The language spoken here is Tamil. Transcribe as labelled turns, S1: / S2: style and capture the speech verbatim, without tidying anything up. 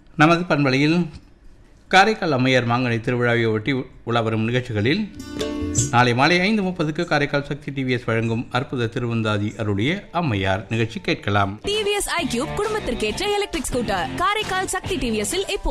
S1: நமது பண்பலையில் காரைக்கால் அம்மையார் மாங்கனி திருவிழாவை ஒட்டி உலா வரும் நிகழ்ச்சிகளில் நாளை மாலை ஐந்து முப்பதுக்கு காரைக்கால் சக்தி டிவிஎஸ் வழங்கும் அற்புத திருவந்தாதி அருடைய அம்மையார் நிகழ்ச்சி கேட்கலாம்.
S2: TVS iQube குடும்பத்திற்கேற்ற electric scooter Karaikal சக்தி டிவிஎஸ்ஸில் இப்போ